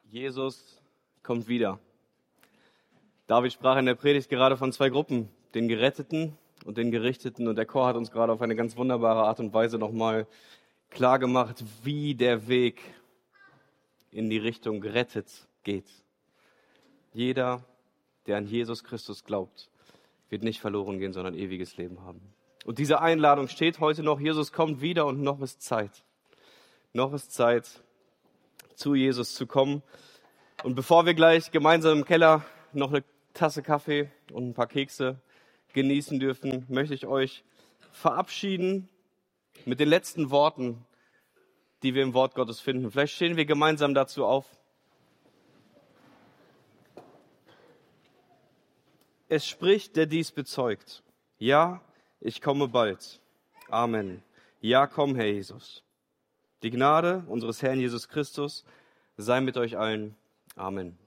Jesus kommt wieder. David sprach in der Predigt gerade von zwei Gruppen, den Geretteten und den Gerichteten. Und der Chor hat uns gerade auf eine ganz wunderbare Art und Weise nochmal klar gemacht, wie der Weg in die Richtung gerettet geht. Jeder, der an Jesus Christus glaubt, wird nicht verloren gehen, sondern ewiges Leben haben. Und diese Einladung steht heute noch. Jesus kommt wieder und noch ist Zeit. Noch ist Zeit, zu Jesus zu kommen. Und bevor wir gleich gemeinsam im Keller noch eine Tasse Kaffee und ein paar Kekse genießen dürfen, möchte ich euch verabschieden mit den letzten Worten, die wir im Wort Gottes finden. Vielleicht stehen wir gemeinsam dazu auf. Es spricht, der dies bezeugt. Ja, ich komme bald. Amen. Ja, komm, Herr Jesus. Die Gnade unseres Herrn Jesus Christus sei mit euch allen. Amen.